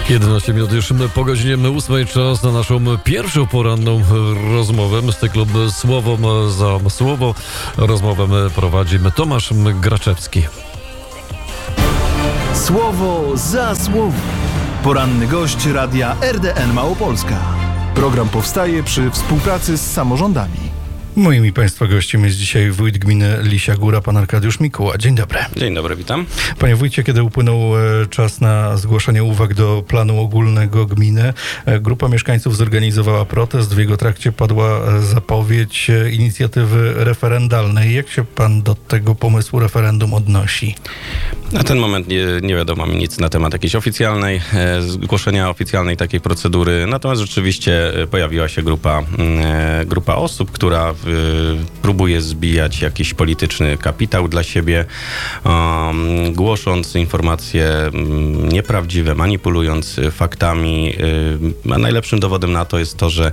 11 minut już po godzinie 8, czas na naszą pierwszą poranną rozmowę z cyklu Słowo za Słowo. Rozmowę prowadzi Tomasz Graczewski. Słowo za słowo. Poranny gość radia RDN Małopolska. Program powstaje przy współpracy z samorządami. Moim i Państwa gościem jest dzisiaj wójt gminy Lisia Góra, pan Arkadiusz Mikuła. Dzień dobry. Dzień dobry, witam. Panie wójcie, kiedy upłynął czas na zgłoszenie uwag do planu ogólnego gminy, grupa mieszkańców zorganizowała protest. W jego trakcie padła zapowiedź inicjatywy referendalnej. Jak się pan do tego pomysłu referendum odnosi? Na ten moment nie wiadomo mi nic na temat jakiejś oficjalnej, zgłoszenia oficjalnej takiej procedury. Natomiast rzeczywiście pojawiła się grupa osób, która próbuje zbijać jakiś polityczny kapitał dla siebie, głosząc informacje nieprawdziwe, manipulując faktami. A najlepszym dowodem na to jest to, że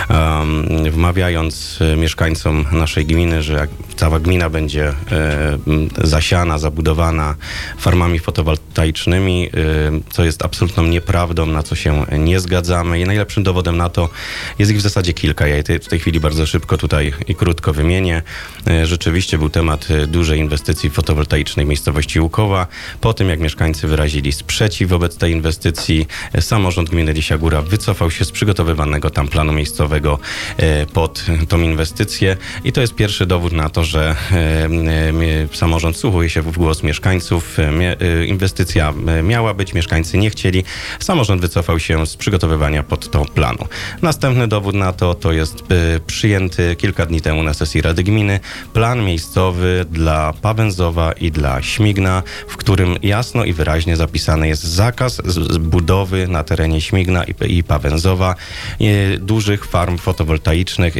wmawiając mieszkańcom naszej gminy, że jak cała gmina będzie zasiana, zabudowana farmami fotowoltaicznymi, co jest absolutną nieprawdą, na co się nie zgadzamy. I najlepszym dowodem na to jest ich w zasadzie kilka. Ja je w tej chwili bardzo szybko tutaj i krótko wymienię. Rzeczywiście był temat dużej inwestycji fotowoltaicznej w miejscowości Łukowa. Po tym, jak mieszkańcy wyrazili sprzeciw wobec tej inwestycji, samorząd gminy Lisia Góra wycofał się z przygotowywanego tam planu miejscowego pod tą inwestycję. I to jest pierwszy dowód na to, że samorząd wsłuchuje się w głos mieszkańców. Inwestycja miała być, mieszkańcy nie chcieli. Samorząd wycofał się z przygotowywania pod to planu. Następny dowód na to jest przyjęty kilka dni temu na sesji Rady Gminy plan miejscowy dla Pawęzowa i dla Śmigna, w którym jasno i wyraźnie zapisany jest zakaz budowy na terenie Śmigna i Pawęzowa dużych farm fotowoltaicznych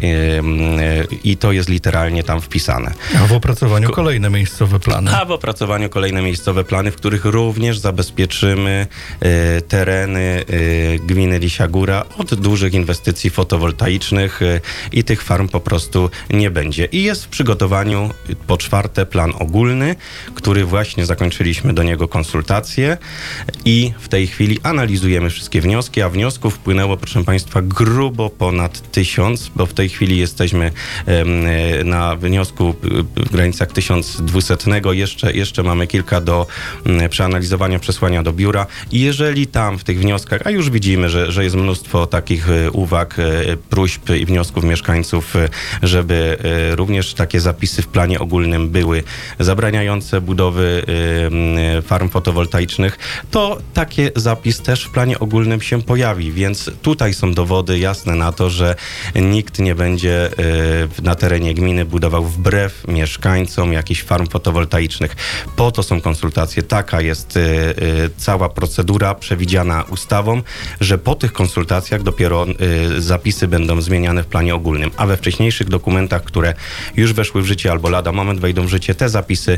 i to jest literalnie tam wpisane. A w opracowaniu kolejne miejscowe plany. Miejscowe plany, w których również zabezpieczymy tereny gminy Lisia Góra od dużych inwestycji fotowoltaicznych i tych farm po prostu nie będzie. I jest w przygotowaniu po czwarte plan ogólny, który właśnie zakończyliśmy do niego konsultacje i w tej chwili analizujemy wszystkie wnioski, a wniosków wpłynęło, proszę Państwa, grubo ponad 1000, bo w tej chwili jesteśmy na wniosku w granicach 1200. Jeszcze mamy kilka do przeanalizowania, przesłania do biura i jeżeli tam w tych wnioskach, a już widzimy, że jest mnóstwo takich uwag, próśb i wniosków mieszkańców, żeby również takie zapisy w planie ogólnym były zabraniające budowy farm fotowoltaicznych, to taki zapis też w planie ogólnym się pojawi, więc tutaj są dowody jasne na to, że nikt nie będzie na terenie gminy budował wbrew mieszkańcom jakichś farm fotowoltaicznych. Po to są konsultacje, taka jest cała procedura przewidziana ustawą, że po tych konsultacjach dopiero zapisy będą zmieniane w planie ogólnym, a we wcześniejszych dokumentach, które już weszły w życie albo lada moment wejdą w życie, te zapisy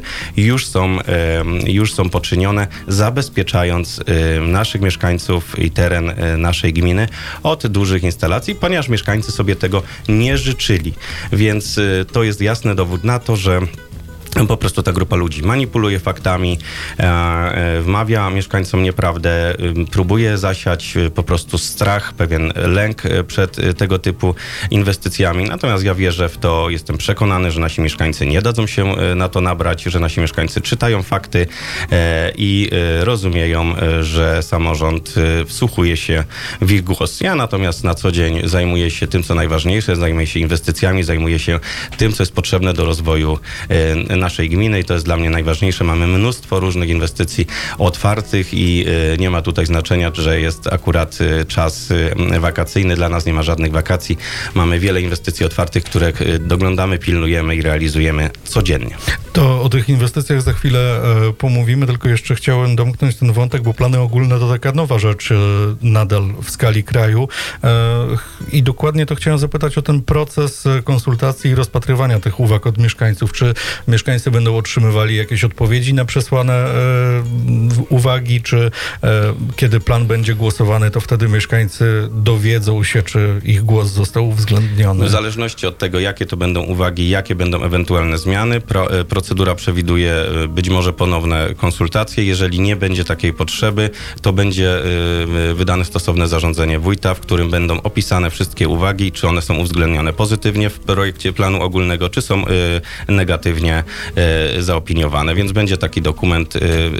już są poczynione, zabezpieczając naszych mieszkańców i teren naszej gminy od dużych instalacji, ponieważ mieszkańcy sobie tego nie życzyli. Więc to jest jasny dowód na to, że po prostu ta grupa ludzi manipuluje faktami, wmawia mieszkańcom nieprawdę, próbuje zasiać po prostu strach, pewien lęk przed tego typu inwestycjami. Natomiast ja wierzę w to, jestem przekonany, że nasi mieszkańcy nie dadzą się na to nabrać, że nasi mieszkańcy czytają fakty i rozumieją, że samorząd wsłuchuje się w ich głos. Ja natomiast na co dzień zajmuję się tym, co najważniejsze, zajmuję się inwestycjami, zajmuję się tym, co jest potrzebne do rozwoju naszej gminy i to jest dla mnie najważniejsze. Mamy mnóstwo różnych inwestycji otwartych i nie ma tutaj znaczenia, że jest akurat czas wakacyjny. Dla nas nie ma żadnych wakacji. Mamy wiele inwestycji otwartych, które doglądamy, pilnujemy i realizujemy codziennie. To o tych inwestycjach za chwilę pomówimy, tylko jeszcze chciałem domknąć ten wątek, bo plany ogólne to taka nowa rzecz nadal w skali kraju i dokładnie to chciałem zapytać o ten proces konsultacji i rozpatrywania tych uwag od mieszkańców. Czy mieszkańcy mieszkańcy będą otrzymywali jakieś odpowiedzi na przesłane uwagi, czy kiedy plan będzie głosowany, to wtedy mieszkańcy dowiedzą się, czy ich głos został uwzględniony? W zależności od tego, jakie to będą uwagi, jakie będą ewentualne zmiany, procedura przewiduje być może ponowne konsultacje. Jeżeli nie będzie takiej potrzeby, to będzie wydane stosowne zarządzenie wójta, w którym będą opisane wszystkie uwagi, czy one są uwzględnione pozytywnie w projekcie planu ogólnego, czy są negatywnie zaopiniowane. Więc będzie taki dokument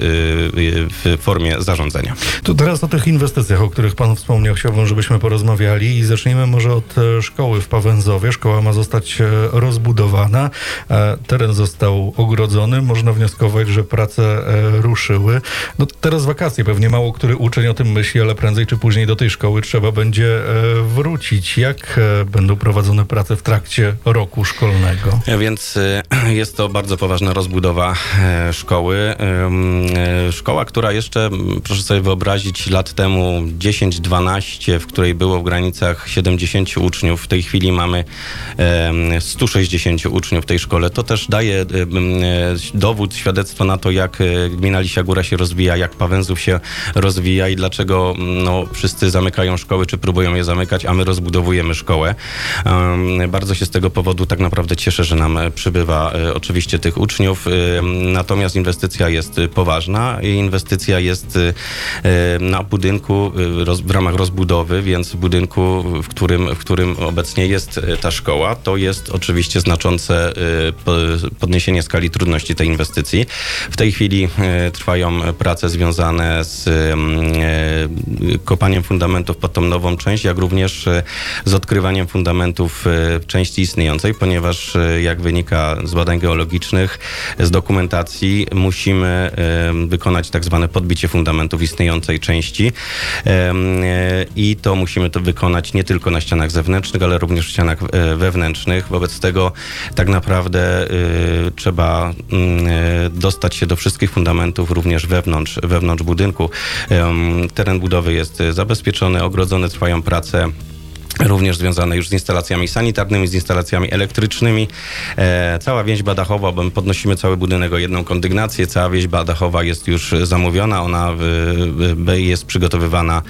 w formie zarządzenia. To teraz o tych inwestycjach, o których pan wspomniał, chciałbym, żebyśmy porozmawiali i zacznijmy może od szkoły w Pawęzowie. Szkoła ma zostać rozbudowana. Teren został ogrodzony. Można wnioskować, że prace ruszyły. No teraz wakacje. Pewnie mało który uczeń o tym myśli, ale prędzej czy później do tej szkoły trzeba będzie wrócić. Jak będą prowadzone prace w trakcie roku szkolnego? Więc jest to bardzo poważna rozbudowa szkoły. Szkoła, która jeszcze, proszę sobie wyobrazić, lat temu 10-12, w której było w granicach 70 uczniów. W tej chwili mamy 160 uczniów w tej szkole. To też daje dowód, świadectwo na to, jak gmina Lisia Góra się rozwija, jak Pawęzów się rozwija i dlaczego wszyscy zamykają szkoły, czy próbują je zamykać, a my rozbudowujemy szkołę. Bardzo się z tego powodu tak naprawdę cieszę, że nam przybywa oczywiście tych uczniów. Natomiast inwestycja jest poważna i inwestycja jest na budynku w ramach rozbudowy, więc w budynku, w którym obecnie jest ta szkoła, to jest oczywiście znaczące podniesienie skali trudności tej inwestycji. W tej chwili trwają prace związane z kopaniem fundamentów pod tą nową część, jak również z odkrywaniem fundamentów w części istniejącej, ponieważ jak wynika z badań geologicznych, z dokumentacji, musimy wykonać tak zwane podbicie fundamentów istniejącej części i to musimy to wykonać nie tylko na ścianach zewnętrznych, ale również w ścianach wewnętrznych. Wobec tego tak naprawdę trzeba dostać się do wszystkich fundamentów, również wewnątrz budynku. Teren budowy jest zabezpieczony, ogrodzony, trwają prace również związane już z instalacjami sanitarnymi, z instalacjami elektrycznymi. Cała więźba dachowa, bo my podnosimy cały budynek o jedną kondygnację, cała więźba dachowa jest już zamówiona, ona jest przygotowywana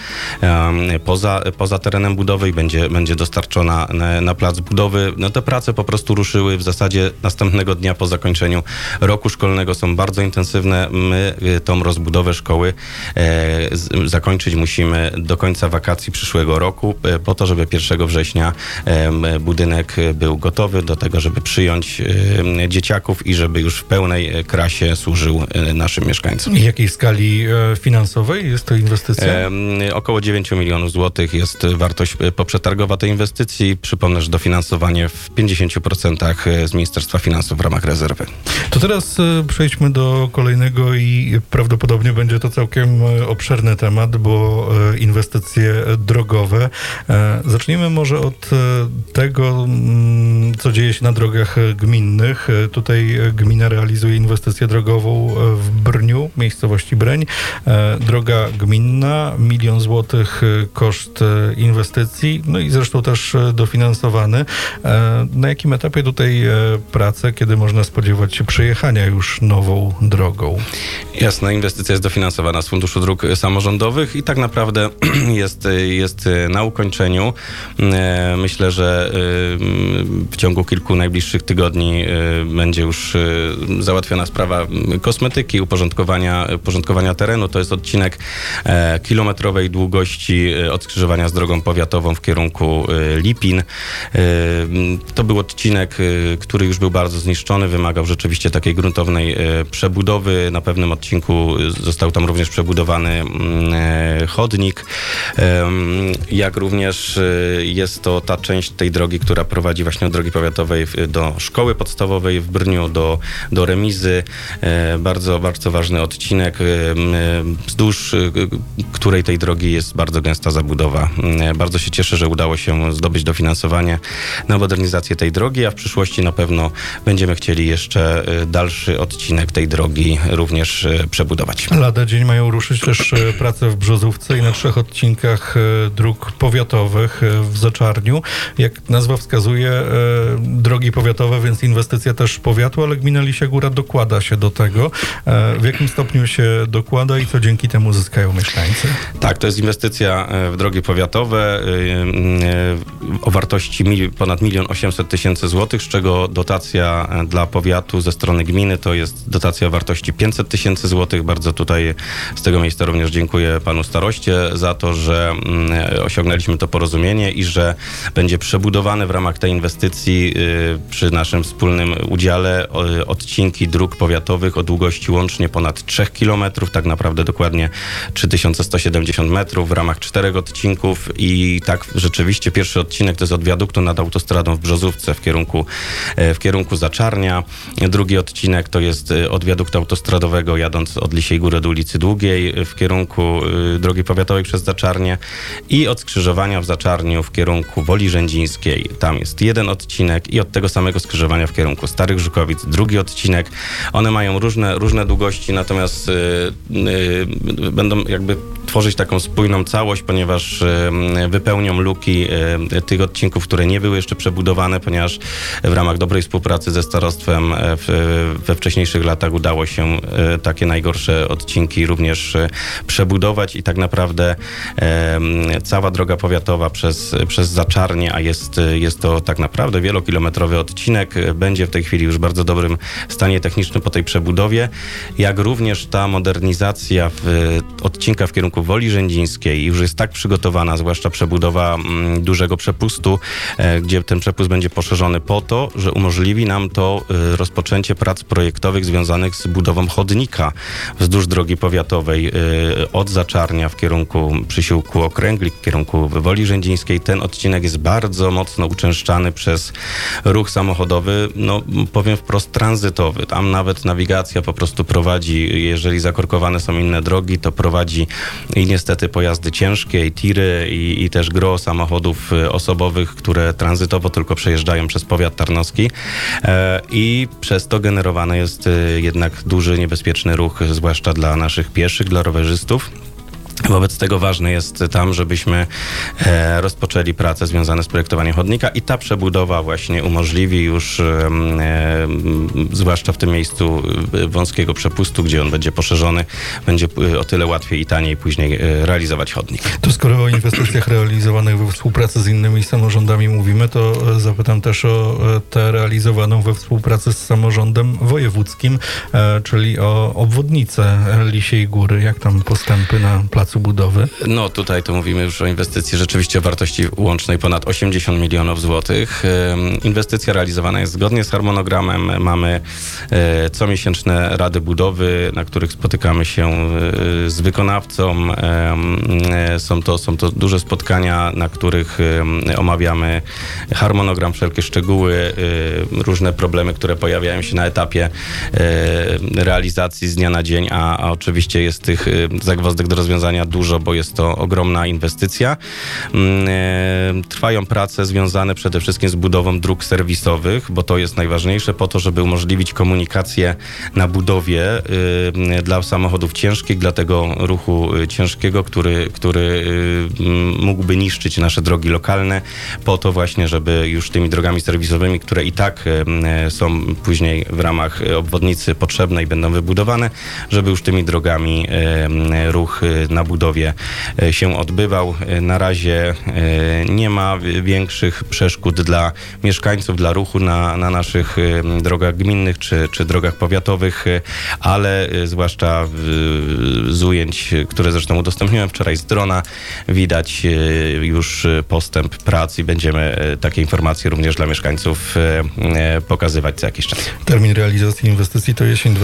poza terenem budowy i będzie dostarczona na plac budowy. No te prace po prostu ruszyły w zasadzie następnego dnia po zakończeniu roku szkolnego, są bardzo intensywne. My tą rozbudowę szkoły zakończyć musimy do końca wakacji przyszłego roku, po to, żeby 1 września budynek był gotowy do tego, żeby przyjąć dzieciaków i żeby już w pełnej krasie służył naszym mieszkańcom. I jakiej skali finansowej jest to inwestycja? Około 9 milionów złotych jest wartość poprzetargowa tej inwestycji. Przypomnę, że dofinansowanie w 50% z Ministerstwa Finansów w ramach rezerwy. To teraz przejdźmy do kolejnego i prawdopodobnie będzie to całkiem obszerny temat, bo inwestycje drogowe. Zacznijmy może od tego, co dzieje się na drogach gminnych. Tutaj gmina realizuje inwestycję drogową w Brniu, miejscowości Breń. Droga gminna, 1 000 000 złotych koszt inwestycji, no i zresztą też dofinansowany. Na jakim etapie tutaj prace, kiedy można spodziewać się przejechania już nową drogą? Jasne, inwestycja jest dofinansowana z Funduszu Dróg Samorządowych i tak naprawdę jest na ukończeniu. Myślę, że w ciągu kilku najbliższych tygodni będzie już załatwiona sprawa kosmetyki, uporządkowania terenu. To jest odcinek kilometrowej długości od skrzyżowania z drogą powiatową w kierunku Lipin. To był odcinek, który już był bardzo zniszczony, wymagał rzeczywiście takiej gruntownej przebudowy. Na pewnym odcinku został tam również przebudowany chodnik, jak również jest to ta część tej drogi, która prowadzi właśnie od drogi powiatowej do szkoły podstawowej w Brniu, do remizy. Bardzo, bardzo ważny odcinek, wzdłuż której tej drogi jest bardzo gęsta zabudowa. Bardzo się cieszę, że udało się zdobyć dofinansowanie na modernizację tej drogi, a w przyszłości na pewno będziemy chcieli jeszcze dalszy odcinek tej drogi również przebudować. Lada dzień mają ruszyć też prace w Brzozówce i na 3 odcinkach dróg powiatowych. w Zaczarniu. Jak nazwa wskazuje, drogi powiatowe, więc inwestycja też powiatu, ale gmina Lisia Góra dokłada się do tego. W jakim stopniu się dokłada i co dzięki temu zyskają mieszkańcy? Tak, to jest inwestycja w drogi powiatowe o wartości ponad 1 800 000 złotych, z czego dotacja dla powiatu ze strony gminy to jest dotacja o wartości 500 000 złotych. Bardzo tutaj z tego miejsca również dziękuję panu staroście za to, że osiągnęliśmy to porozumienie i że będzie przebudowany w ramach tej inwestycji przy naszym wspólnym udziale odcinki dróg powiatowych o długości łącznie ponad 3 km, tak naprawdę dokładnie 3170 metrów w ramach 4 odcinków i tak rzeczywiście pierwszy odcinek to jest od wiaduktu nad autostradą w Brzozówce w kierunku Zaczarnia. Drugi odcinek to jest od wiaduktu autostradowego jadąc od Lisiej Góry do ulicy Długiej w kierunku drogi powiatowej przez Zaczarnię i od skrzyżowania w Zaczarniu w kierunku Woli Rzędzińskiej. Tam jest jeden odcinek i od tego samego skrzyżowania w kierunku Starych Żukowic drugi odcinek. One mają różne długości, natomiast będą jakby tworzyć taką spójną całość, ponieważ wypełnią luki tych odcinków, które nie były jeszcze przebudowane, ponieważ w ramach dobrej współpracy ze starostwem we wcześniejszych latach udało się takie najgorsze odcinki również przebudować i tak naprawdę cała droga powiatowa przez Zaczarnię, a jest to tak naprawdę wielokilometrowy odcinek, będzie w tej chwili już w bardzo dobrym stanie technicznym po tej przebudowie, jak również ta modernizacja odcinka w kierunku Woli Rzędzińskiej już jest tak przygotowana, zwłaszcza przebudowa dużego przepustu, gdzie ten przepust będzie poszerzony po to, że umożliwi nam to rozpoczęcie prac projektowych związanych z budową chodnika wzdłuż drogi powiatowej od Zaczarnia w kierunku Przysiłku Okręglik, w kierunku Woli Rzędzińskiej. Ten odcinek jest bardzo mocno uczęszczany przez ruch samochodowy, no powiem wprost tranzytowy. Tam nawet nawigacja po prostu prowadzi, jeżeli zakorkowane są inne drogi, to prowadzi i niestety pojazdy ciężkie, i tiry, i też gros samochodów osobowych, które tranzytowo tylko przejeżdżają przez powiat tarnowski i przez to generowany jest jednak duży, niebezpieczny ruch, zwłaszcza dla naszych pieszych, dla rowerzystów. Wobec tego ważne jest tam, żebyśmy rozpoczęli prace związane z projektowaniem chodnika i ta przebudowa właśnie umożliwi już, zwłaszcza w tym miejscu wąskiego przepustu, gdzie on będzie poszerzony, będzie o tyle łatwiej i taniej później realizować chodnik. To skoro o inwestycjach realizowanych we współpracy z innymi samorządami mówimy, to zapytam też o tę realizowaną we współpracy z samorządem wojewódzkim, czyli o obwodnicę Lisiej Góry. Jak tam postępy na placu budowy? No tutaj to mówimy już o inwestycji rzeczywiście o wartości łącznej ponad 80 milionów złotych. Inwestycja realizowana jest zgodnie z harmonogramem. Mamy comiesięczne rady budowy, na których spotykamy się z wykonawcą. Są to duże spotkania, na których omawiamy harmonogram, wszelkie szczegóły, różne problemy, które pojawiają się na etapie realizacji z dnia na dzień, a oczywiście jest tych zagwozdek do rozwiązania dużo, bo jest to ogromna inwestycja. Trwają prace związane przede wszystkim z budową dróg serwisowych, bo to jest najważniejsze po to, żeby umożliwić komunikację na budowie dla samochodów ciężkich, dla tego ruchu ciężkiego, który mógłby niszczyć nasze drogi lokalne, po to właśnie, żeby już tymi drogami serwisowymi, które i tak są później w ramach obwodnicy potrzebne i będą wybudowane, żeby już tymi drogami ruch na budowie się odbywał. Na razie nie ma większych przeszkód dla mieszkańców, dla ruchu na naszych drogach gminnych czy drogach powiatowych, ale zwłaszcza z ujęć, które zresztą udostępniłem wczoraj z drona, widać już postęp prac i będziemy takie informacje również dla mieszkańców pokazywać za jakiś czas. Termin realizacji inwestycji to jesień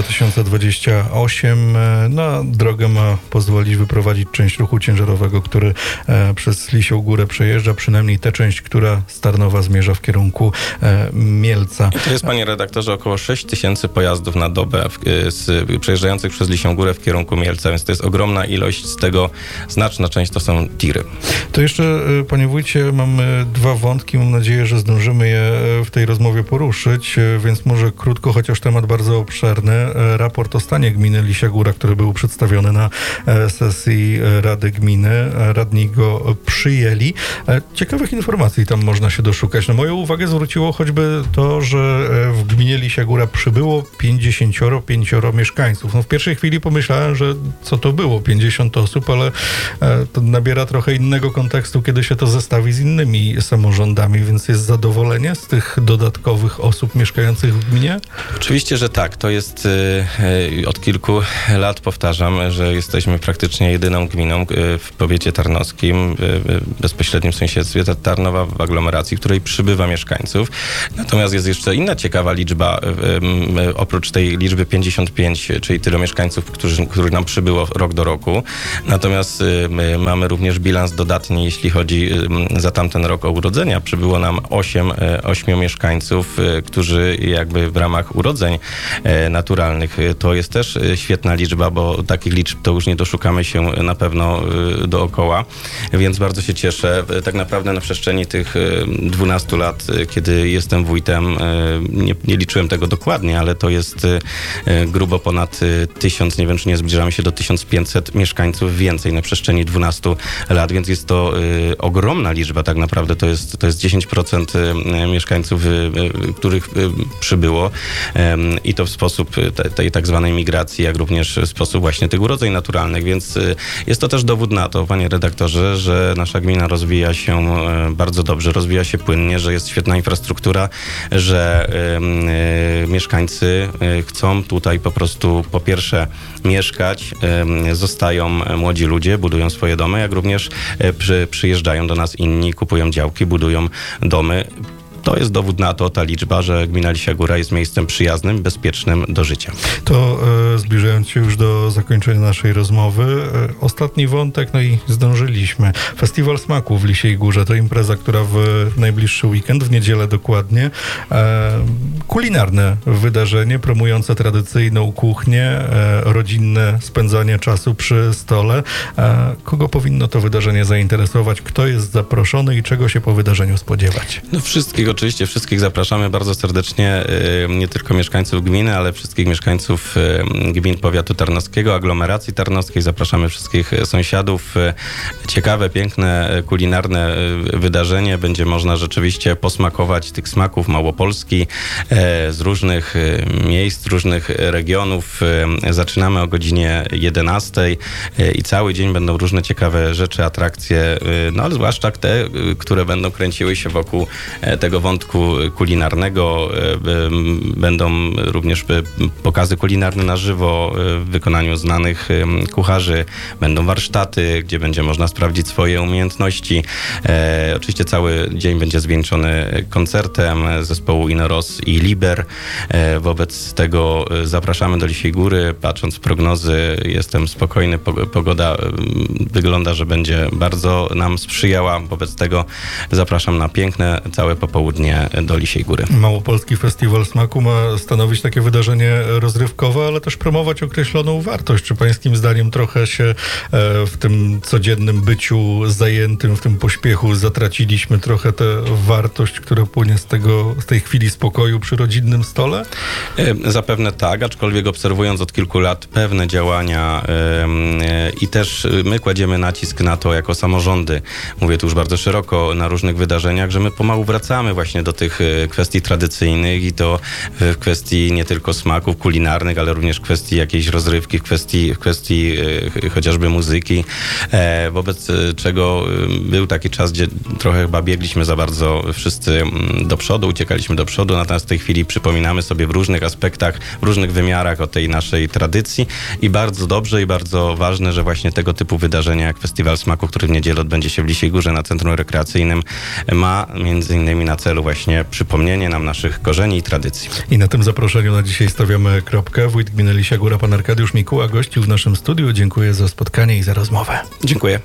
2028. Na drogę ma pozwolić wyprowadzić część ruchu ciężarowego, który przez Lisią Górę przejeżdża, przynajmniej tę część, która z Tarnowa zmierza w kierunku Mielca. To jest, panie redaktorze, około 6 000 pojazdów na dobę przejeżdżających przez Lisią Górę w kierunku Mielca, więc to jest ogromna ilość, z tego znaczna część to są tiry. To jeszcze, panie wójcie, mamy dwa wątki, mam nadzieję, że zdążymy je w tej rozmowie poruszyć, więc może krótko, chociaż temat bardzo obszerny. Raport o stanie gminy Lisia Góra, który był przedstawiony na sesji Miejskiej Rady Gminy. Radni go przyjęli. Ciekawych informacji tam można się doszukać. Na moją uwagę zwróciło choćby to, że w gminie Lisia Góra przybyło 55 mieszkańców. No w pierwszej chwili pomyślałem, że co to było, 50 osób, ale to nabiera trochę innego kontekstu, kiedy się to zestawi z innymi samorządami, więc jest zadowolenie z tych dodatkowych osób mieszkających w gminie? Oczywiście, że tak. To jest od kilku lat, powtarzam, że jesteśmy praktycznie jedyną gminą w powiecie tarnowskim, w bezpośrednim sąsiedztwie Tarnowa, w aglomeracji, w której przybywa mieszkańców. Natomiast jest jeszcze inna ciekawa liczba, oprócz tej liczby 55, czyli tyle mieszkańców, których nam przybyło rok do roku. Natomiast mamy również bilans dodatni, jeśli chodzi za tamten rok o urodzenia. Przybyło nam 8 mieszkańców, którzy jakby w ramach urodzeń naturalnych. To jest też świetna liczba, bo takich liczb to już nie doszukamy się na pewno dookoła, więc bardzo się cieszę. Tak naprawdę na przestrzeni tych 12 lat, kiedy jestem wójtem, nie liczyłem tego dokładnie, ale to jest grubo ponad 1000, nie wiem, czy nie zbliżamy się do 1500 mieszkańców więcej na przestrzeni 12 lat, więc jest to ogromna liczba tak naprawdę. To jest 10% mieszkańców, których przybyło i to w sposób tej tak zwanej migracji, jak również w sposób właśnie tych urodzeń naturalnych, więc jest to też dowód na to, panie redaktorze, że nasza gmina rozwija się bardzo dobrze, rozwija się płynnie, że jest świetna infrastruktura, że mieszkańcy chcą tutaj po prostu po pierwsze mieszkać, zostają młodzi ludzie, budują swoje domy, jak również przyjeżdżają do nas inni, kupują działki, budują domy. To jest dowód na to, ta liczba, że gmina Lisia Góra jest miejscem przyjaznym, bezpiecznym do życia. To zbliżając się już do zakończenia naszej rozmowy, ostatni wątek, no i zdążyliśmy. Festiwal Smaku w Lisiej Górze to impreza, która w najbliższy weekend, w niedzielę dokładnie, kulinarne wydarzenie promujące tradycyjną kuchnię, rodzinne spędzanie czasu przy stole. Kogo powinno to wydarzenie zainteresować? Kto jest zaproszony i czego się po wydarzeniu spodziewać? No oczywiście wszystkich zapraszamy bardzo serdecznie, nie tylko mieszkańców gminy, ale wszystkich mieszkańców gmin powiatu tarnowskiego, aglomeracji tarnowskiej. Zapraszamy wszystkich sąsiadów. Ciekawe, piękne, kulinarne wydarzenie. Będzie można rzeczywiście posmakować tych smaków Małopolski z różnych miejsc, różnych regionów. Zaczynamy o godzinie 11 i cały dzień będą różne ciekawe rzeczy, atrakcje, no ale zwłaszcza te, które będą kręciły się wokół tego wątku kulinarnego. Będą również pokazy kulinarne na żywo w wykonaniu znanych kucharzy. Będą warsztaty, gdzie będzie można sprawdzić swoje umiejętności. Oczywiście cały dzień będzie zwieńczony koncertem zespołu Inoros i Liber. Wobec tego zapraszamy do Lisiej Góry. Patrząc w prognozy, jestem spokojny. Pogoda wygląda, że będzie bardzo nam sprzyjała. Wobec tego zapraszam na piękne całe popołudnie do Lisiej Góry. Małopolski Festiwal Smaku ma stanowić takie wydarzenie rozrywkowe, ale też promować określoną wartość. Czy pańskim zdaniem trochę się w tym codziennym byciu zajętym, w tym pośpiechu zatraciliśmy trochę tę wartość, która płynie z tej chwili spokoju przy rodzinnym stole? Zapewne tak, aczkolwiek obserwując od kilku lat pewne działania i też my kładziemy nacisk na to jako samorządy, mówię tu już bardzo szeroko, na różnych wydarzeniach, że my pomału wracamy właśnie do tych kwestii tradycyjnych i to w kwestii nie tylko smaków kulinarnych, ale również kwestii jakiejś rozrywki, w kwestii chociażby muzyki, wobec czego był taki czas, gdzie trochę chyba biegliśmy za bardzo wszyscy do przodu, uciekaliśmy do przodu, natomiast w tej chwili przypominamy sobie w różnych aspektach, w różnych wymiarach o tej naszej tradycji i bardzo dobrze i bardzo ważne, że właśnie tego typu wydarzenia jak Festiwal Smaku, który w niedzielę odbędzie się w Lisiej Górze na Centrum Rekreacyjnym, ma między innymi na celu właśnie przypomnienie nam naszych korzeni i tradycji. I na tym zaproszeniu na dzisiaj stawiamy kropkę. Wójt gminy Lisia Góra, pan Arkadiusz Mikuła, gościł w naszym studiu. Dziękuję za spotkanie i za rozmowę. Dziękuję.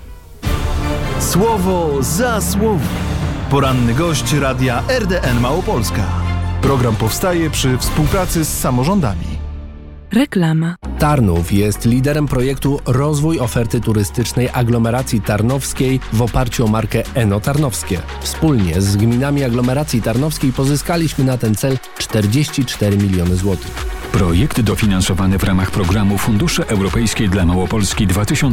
Słowo za słowo. Poranny gość radia RDN Małopolska. Program powstaje przy współpracy z samorządami. Reklama. Tarnów jest liderem projektu Rozwój oferty turystycznej aglomeracji tarnowskiej w oparciu o markę Eno Tarnowskie. Wspólnie z gminami aglomeracji tarnowskiej pozyskaliśmy na ten cel 44 miliony złotych. Projekt dofinansowany w ramach programu Fundusze Europejskie dla Małopolski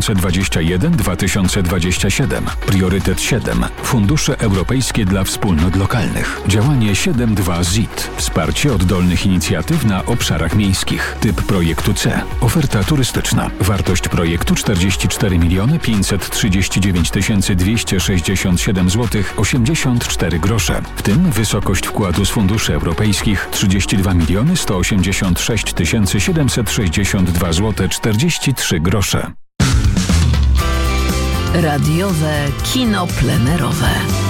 2021-2027. Priorytet 7. Fundusze Europejskie dla Wspólnot Lokalnych. Działanie 7.2 ZIT. Wsparcie oddolnych inicjatyw na obszarach miejskich. Typ projektu C. Oferta turystyczna. Wartość projektu 44 539 267 zł 84 grosze. W tym wysokość wkładu z funduszy europejskich 32 186 762 zł 43 grosze. Radiowe kino plenerowe.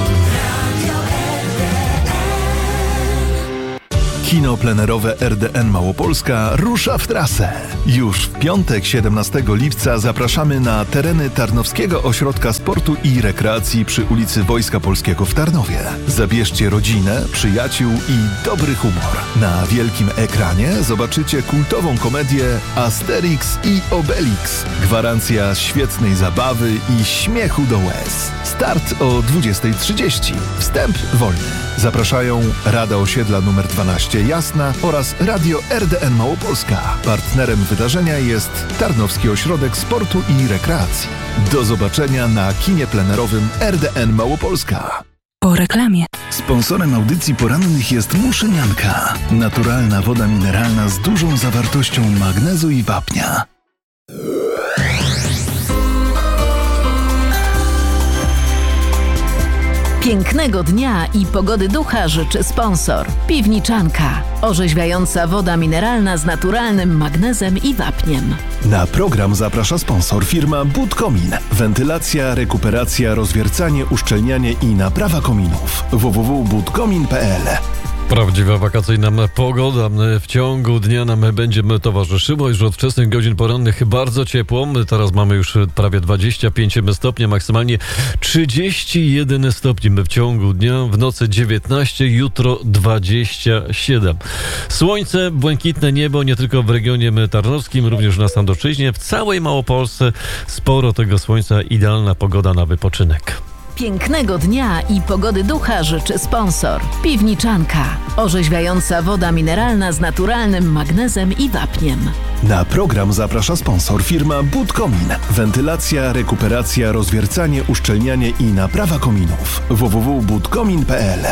Kino plenerowe RDN Małopolska rusza w trasę. Już w piątek 17 lipca zapraszamy na tereny Tarnowskiego Ośrodka Sportu i Rekreacji przy ulicy Wojska Polskiego w Tarnowie. Zabierzcie rodzinę, przyjaciół i dobry humor. Na wielkim ekranie zobaczycie kultową komedię Asterix i Obelix. Gwarancja świetnej zabawy i śmiechu do łez. Start o 20:30. Wstęp wolny. Zapraszają Rada Osiedla nr 12 Jasna oraz Radio RDN Małopolska. Partnerem wydarzenia jest Tarnowski Ośrodek Sportu i Rekreacji. Do zobaczenia na kinie plenerowym RDN Małopolska. Po reklamie. Sponsorem audycji porannych jest Muszynianka. Naturalna woda mineralna z dużą zawartością magnezu i wapnia. Pięknego dnia i pogody ducha życzy sponsor. Piwniczanka. Orzeźwiająca woda mineralna z naturalnym magnezem i wapniem. Na program zaprasza sponsor firma Budkomin. Wentylacja, rekuperacja, rozwiercanie, uszczelnianie i naprawa kominów. www.budkomin.pl. Prawdziwa wakacyjna pogoda w ciągu dnia nam będzie towarzyszyła. Już od wczesnych godzin porannych bardzo ciepło. Teraz mamy już prawie 25 stopni, maksymalnie 31 stopni w ciągu dnia. W nocy 19, jutro 27. Słońce, błękitne niebo nie tylko w regionie tarnowskim, również na Sandomierzyźnie. W całej Małopolsce sporo tego słońca, idealna pogoda na wypoczynek. Pięknego dnia i pogody ducha życzy sponsor. Piwniczanka. Orzeźwiająca woda mineralna z naturalnym magnezem i wapniem. Na program zaprasza sponsor firma Budkomin. Wentylacja, rekuperacja, rozwiercanie, uszczelnianie i naprawa kominów. www.budkomin.pl.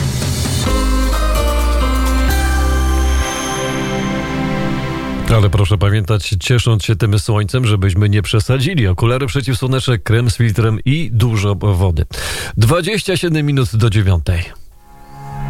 Ale proszę pamiętać, ciesząc się tym słońcem, żebyśmy nie przesadzili. Okulary przeciwsłoneczne, krem z filtrem i dużo wody. 27 minut do 9.